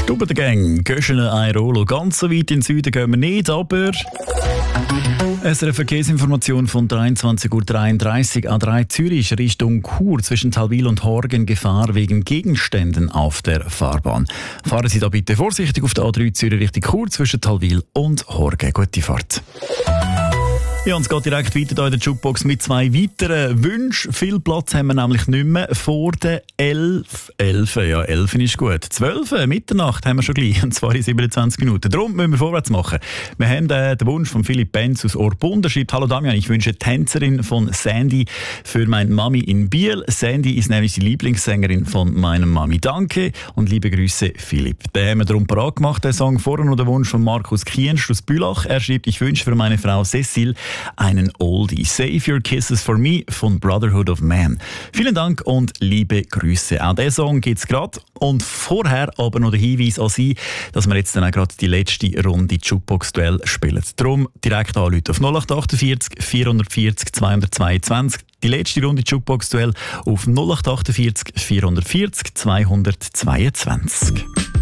Stube der Gang, Göschene, Airolo. Ganz so weit in den Süden gehen wir nicht, aber... Es eine Verkehrsinformation von 23:33 Uhr. A3 Zürich Richtung Chur zwischen Talwil und Horgen Gefahr wegen Gegenständen auf der Fahrbahn. Fahren Sie da bitte vorsichtig auf der A3 Zürich Richtung Chur zwischen Talwil und Horgen. Gute Fahrt. Ja, und es geht direkt weiter hier in der Jukebox mit zwei weiteren Wünschen. Viel Platz haben wir nämlich nicht mehr vor der 11. 11, ja, 11 ist gut. 12, Mitternacht haben wir schon gleich, und zwar in 27 Minuten. Darum müssen wir vorwärts machen. Wir haben den Wunsch von Philipp Benz aus Orpund. Er schreibt: Hallo Damian, ich wünsche Tänzerin von Sandy für meine Mami in Biel. Sandy ist nämlich die Lieblingssängerin von meiner Mami. Danke und liebe Grüße, Philipp. Den haben wir darum parat gemacht, den Song. Vorher noch der Wunsch von Markus Kienst aus Bülach. Er schreibt: Ich wünsche für meine Frau Cecile einen Oldie. Save Your Kisses for Me von Brotherhood of Man. Vielen Dank und liebe Grüße. Auch diesen Song gibt es gerade. Und vorher aber noch der Hinweis an Sie, dass wir jetzt dann auch gerade die letzte Runde Jukebox-Duell spielen. Darum direkt anrufen auf 0848 440 222. Die letzte Runde Jukebox-Duell auf 0848 440 222.